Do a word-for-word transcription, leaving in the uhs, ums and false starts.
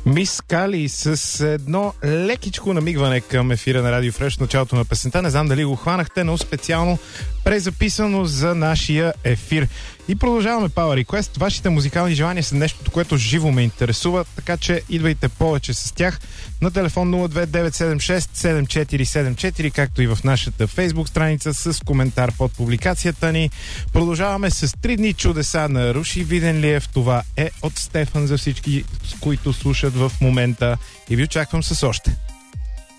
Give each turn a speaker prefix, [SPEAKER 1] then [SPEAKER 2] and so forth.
[SPEAKER 1] Мис Кали с едно лекичко намигване към ефира на Радио Фреш в началото на песента. Не знам дали го хванахте, но специално презаписано за нашия ефир. И продължаваме Power Request. Вашите музикални желания са нещото, което живо ме интересува, така че идвайте повече с тях на телефон нула две девет седем шест седем четири седем четири, както и в нашата Фейсбук страница с коментар под публикацията ни. Продължаваме с три дни чудеса на Руши Виденлиев. Това е от Стефан за всички, с които слушат в момента, и ви очаквам с още.